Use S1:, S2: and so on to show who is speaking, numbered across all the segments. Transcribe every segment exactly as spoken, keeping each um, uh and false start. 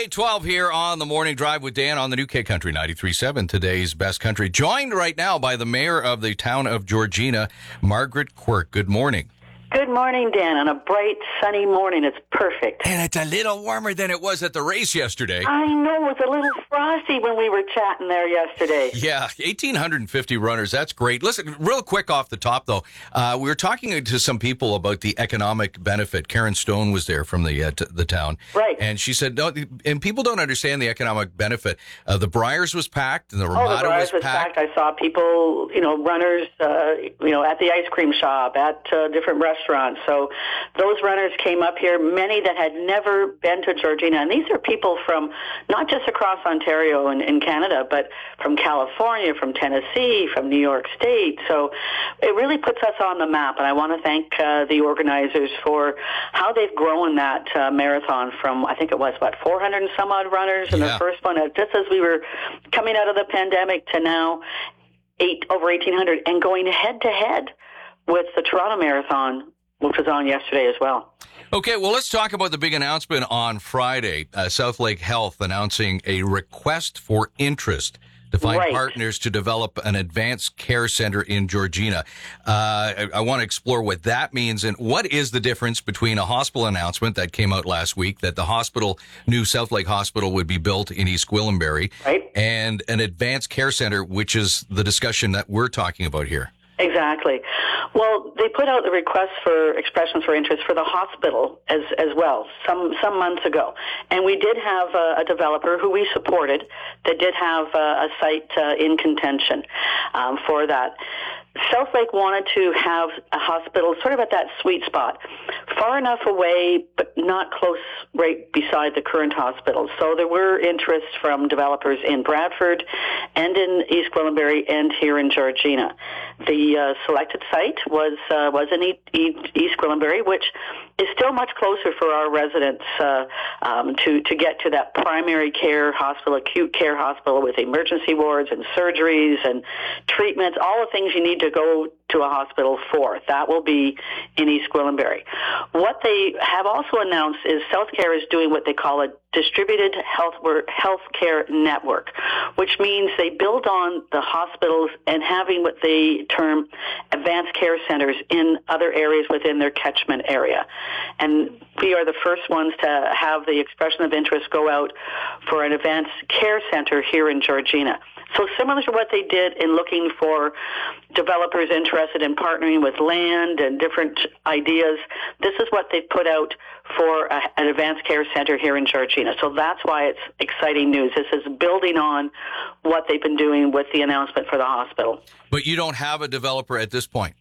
S1: eight twelve here on the Morning Drive with Dan on the new K Country ninety-three point seven, today's best country. Joined right now by the mayor of the town of Georgina, Margaret Quirk. Good morning.
S2: Good morning, Dan. On a bright, sunny morning, it's perfect.
S1: And it's a little warmer than it was at the race yesterday.
S2: I know. It was a little frosty when we were chatting there yesterday.
S1: Yeah, one thousand eight hundred fifty runners. That's great. Listen, real quick off the top, though, uh, we were talking to some people about the economic benefit. Karen Stone was there from the uh, t- the town.
S2: Right.
S1: And she said, no, and people don't understand the economic benefit. Uh, the Briars was packed, and the Ramada
S2: oh, the Briars
S1: was,
S2: was
S1: packed.
S2: packed. I saw people, you know, runners, uh, you know, at the ice cream shop, at uh, different restaurants. So those runners came up here, many that had never been to Georgina. And these are people from not just across Ontario and in Canada, but from California, from Tennessee, from New York State. So it really puts us on the map. And I want to thank uh, the organizers for how they've grown that uh, marathon from, I think it was, what, four hundred and some odd runners in
S1: yeah.
S2: the first one, just as we were coming out of the pandemic, to now eight over eighteen hundred, and going head to head with the Toronto Marathon, which was on yesterday as well.
S1: Okay, well, let's talk about the big announcement on Friday. Uh, Southlake Health announcing a request for interest to find
S2: right.
S1: partners to develop an advanced care center in Georgina. Uh, I, I want to explore what that means and what is the difference between a hospital announcement that came out last week that the hospital, new Southlake Hospital, would be built in East Gwillimbury,
S2: right.
S1: and an advanced care center, which is the discussion that we're talking about here.
S2: Exactly. Well, they put out the request for expressions for interest for the hospital as as well some some months ago, and we did have a, a developer who we supported that did have a, a site uh, in contention um, for that. Southlake wanted to have a hospital sort of at that sweet spot, far enough away but not close right beside the current hospital. So there were interests from developers in Bradford and in East Gwillimbury and here in Georgina. The uh, selected site was uh, was in e- e- East Gwillimbury, which is still much closer for our residents uh, um, to, to get to that primary care hospital, acute care hospital with emergency wards and surgeries and treatments, all the things you need to go to a hospital for. That will be in East Gwillimbury. What they have also announced is SouthCare is doing what they call a distributed health healthcare network, which means they build on the hospitals and having what they term advanced care centers in other areas within their catchment area. And we are the first ones to have the expression of interest go out for an advanced care center here in Georgina. So similar to what they did in looking for developers interested in partnering with land and different ideas, this is what they put out for a, an advanced care center here in Georgina. So that's why it's exciting news. This is building on what they've been doing with the announcement for the hospital.
S1: But you don't have a developer at this point?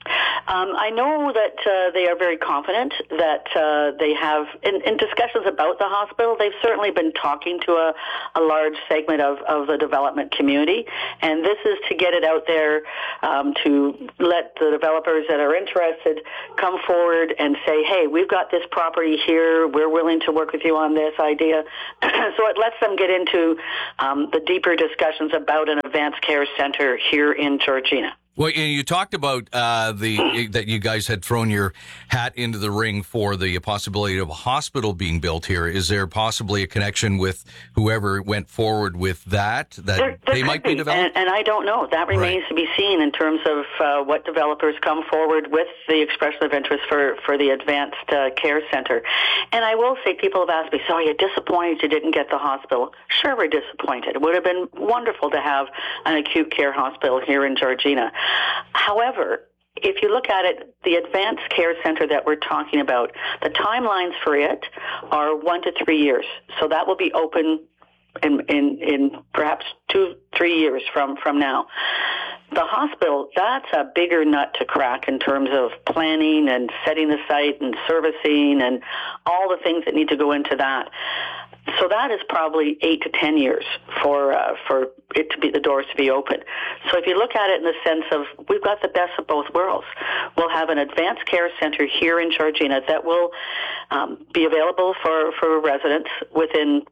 S2: Um, I know that uh, they are very confident that uh, they have, in, in discussions about the hospital, they've certainly been talking to a, a large segment of, of the development community, and this is to get it out there um, to let the developers that are interested come forward and say, hey, we've got this property here, we're willing to work with you on this idea. So it lets them get into um, the deeper discussions about an advanced care center here in Georgina.
S1: Well, you talked about uh, the that you guys had thrown your hat into the ring for the possibility of a hospital being built here. Is there possibly a connection with whoever went forward with that, that
S2: there, there
S1: they might be,
S2: be
S1: developed?
S2: And, and I don't know. That remains right. to be seen in terms of uh, what developers come forward with the expression of interest for, for the advanced uh, care center. And I will say, people have asked me, so are you disappointed you didn't get the hospital? Sure, we're disappointed. It would have been wonderful to have an acute care hospital here in Georgina. However, if you look at it, the advanced care center that we're talking about, the timelines for it are one to three years. So that will be open in, in, in perhaps two, three years from, from now. The hospital, that's a bigger nut to crack in terms of planning and setting the site and servicing and all the things that need to go into that. So that is probably eight to ten years for uh, for it to be the doors to be open. So if you look at it in the sense of we've got the best of both worlds, we'll have an advanced care center here in Georgina that will um, be available for, for residents within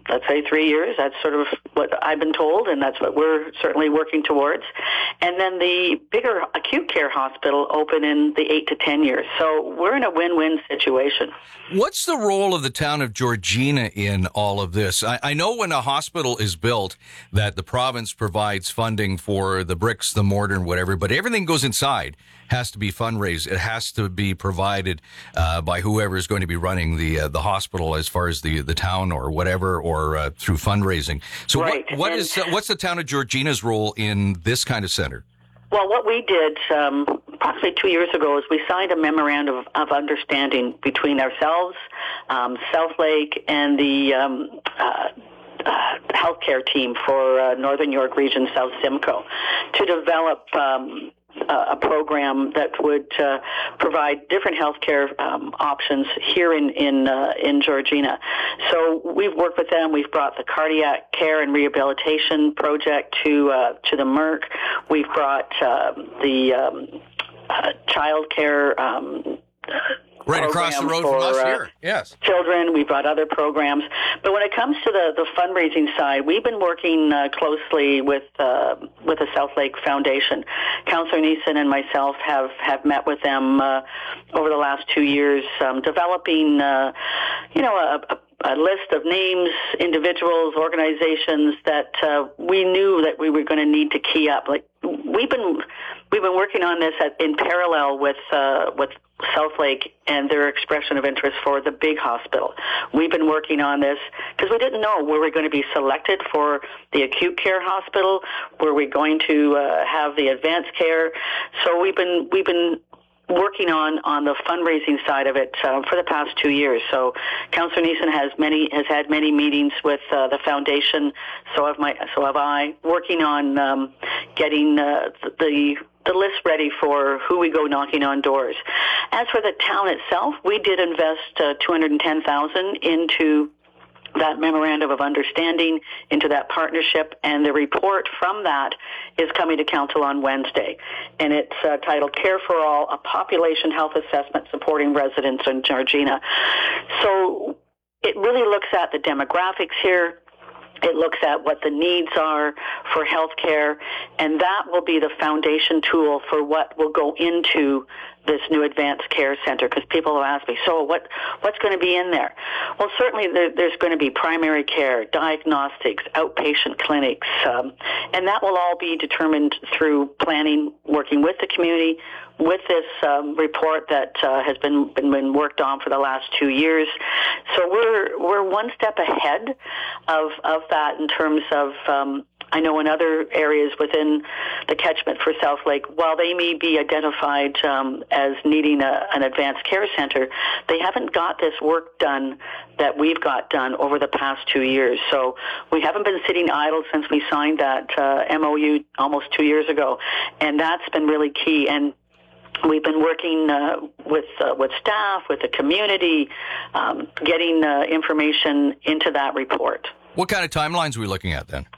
S2: let's say three years. That's sort of what I've been told, and that's what we're certainly working towards. And then the bigger acute care hospital open in the eight to ten years. So we're in a win-win situation.
S1: What's the role of the town of Georgina in all of this? I, I know when a hospital is built that the province provides funding for the bricks, the mortar, and whatever, but everything goes inside has to be fundraised. It has to be provided uh, by whoever is going to be running the uh, the hospital, as far as the the town or whatever, or uh, through fundraising. So
S2: right.
S1: what, what
S2: and,
S1: is uh, what's the town of Georgina's role in this kind of center?
S2: Well, what we did um, approximately two years ago is we signed a memorandum of, of understanding between ourselves, um, South Lake, and the um, uh, uh, healthcare team for uh, Northern York Region South Simcoe to develop um, a program that would uh, provide different healthcare um, options here in in uh, in Georgina. So we've worked with them. We've brought the cardiac care and rehabilitation project to uh, to the Merck. We've brought uh, the um, uh, child care. Um,
S1: Right across the road
S2: for,
S1: from us
S2: uh,
S1: here. Yes.
S2: Children. We've got other programs. But when it comes to the, the fundraising side, we've been working uh, closely with uh, with the South Lake Foundation. Councillor Neeson and myself have, have met with them uh, over the last two years, um, developing, uh, you know, a, a a list of names, individuals, organizations that uh, we knew that we were going to need to key up. Like we've been we've been working on this at, in parallel with uh, with South Lake and their expression of interest for the big hospital. We've been working on this because we didn't know were we going to be selected for the acute care hospital, were we going to uh, have the advanced care. So we've been we've been working on, on the fundraising side of it uh, for the past two years. So Councillor Neeson has many has had many meetings with uh, the foundation. So have my so have I, working on um, getting uh, the the list ready for who we go knocking on doors. As for the town itself, we did invest uh, two hundred ten thousand dollars into that memorandum of understanding, into that partnership, and the report from that is coming to council on Wednesday. And it's uh, titled Care for All, a Population Health Assessment Supporting Residents in Georgina. So it really looks at the demographics here. It looks at what the needs are for health care, and that will be the foundation tool for what will go into this new advanced care center, because people have asked me, so what, what's going to be in there? Well, certainly there, there's going to be primary care, diagnostics, outpatient clinics, um, and that will all be determined through planning, working with the community, with this um, report that uh, has been, been been worked on for the last two years. So we're we're one step ahead of of that in terms of um, I know in other areas within the catchment for South Lake, while they may be identified um, as needing a, an advanced care center, they haven't got this work done that we've got done over the past two years. So we haven't been sitting idle since we signed that uh, M O U almost two years ago, and that's been really key. And we've been working uh, with uh, with staff, with the community, um, getting uh, information into that report.
S1: What kind of timelines are we looking at then?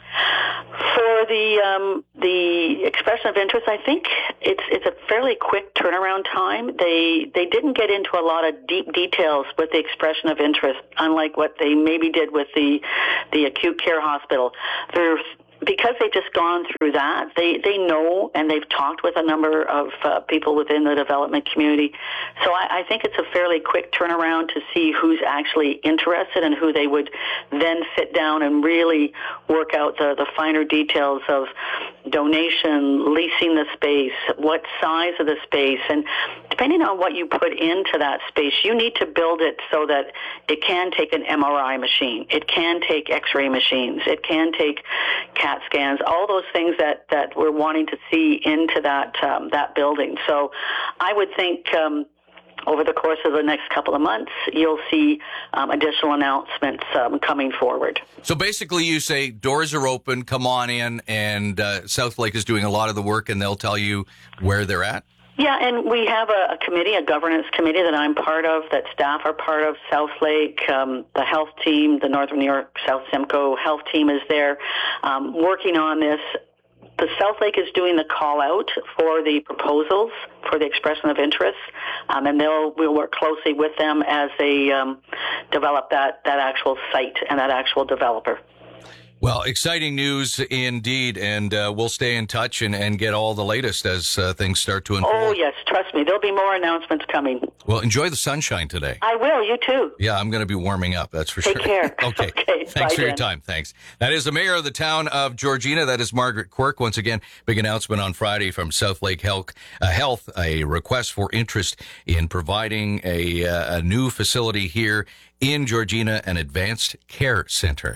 S2: For the um, the expression of interest, I think it's it's a fairly quick turnaround time. They they didn't get into a lot of deep details with the expression of interest, unlike what they maybe did with the the acute care hospital. They're Because they've just gone through that, they, they know, and they've talked with a number of uh, people within the development community. So I, I think it's a fairly quick turnaround to see who's actually interested and who they would then sit down and really work out the, the finer details of donation, leasing the space, what size of the space, and depending on what you put into that space, you need to build it so that it can take an M R I machine, it can take X-ray machines, it can take CAT scans, all those things that, that we're wanting to see into that um, that building. So I would think um, over the course of the next couple of months, you'll see um, additional announcements um, coming forward. So
S1: basically you say doors are open, come on in, and uh, South Lake is doing a lot of the work, and they'll tell you where they're at?
S2: Yeah, and we have a, a committee, a governance committee that I'm part of, that staff are part of, South Lake, um, the health team, the Northern New York South Simcoe health team is there um, working on this. the South Lake is doing the call out for the proposals for the expression of interest, um, and they'll we'll work closely with them as they um, develop that, that actual site and that actual developer.
S1: Well, exciting news indeed, and uh, we'll stay in touch and, and get all the latest as uh, things start to unfold.
S2: Oh, yes, trust me. There'll be more announcements coming.
S1: Well, enjoy the sunshine today.
S2: I will. You too.
S1: Yeah, I'm going to be warming up, that's for
S2: Take
S1: sure.
S2: care.
S1: Okay.
S2: Okay,
S1: Thanks
S2: bye
S1: for your
S2: then.
S1: time. Thanks. That is the mayor of the town of Georgina. That is Margaret Quirk. Once again, big announcement on Friday from South Lake Health, uh, Health a request for interest in providing a, uh, a new facility here in Georgina, an advanced care center.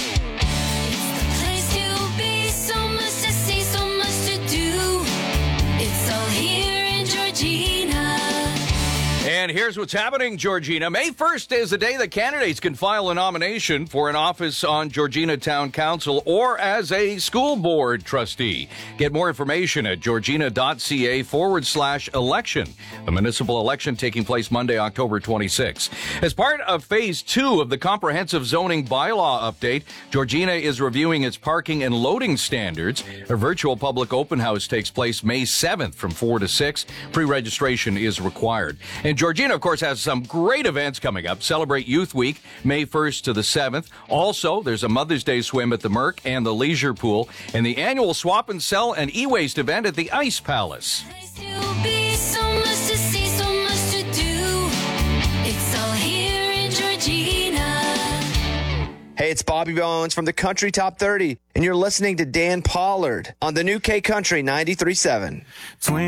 S1: And here's what's happening, Georgina. May first is the day that candidates can file a nomination for an office on Georgina Town Council or as a school board trustee. Get more information at georgina.ca forward slash election. The municipal election taking place Monday, October twenty-sixth. As part of phase two of the comprehensive zoning bylaw update, Georgina is reviewing its parking and loading standards. A virtual public open house takes place May seventh from four to six. Pre-registration is required. And Georgina, of course, has some great events coming up. Celebrate Youth Week, May first to the seventh. Also, there's a Mother's Day swim at the Merc and the Leisure Pool, and the annual Swap and Sell and E-Waste event at the Ice Palace.
S3: Hey, it's Bobby Bones from the Country Top thirty, and you're listening to Dan Pollard on the New K Country ninety-three point seven.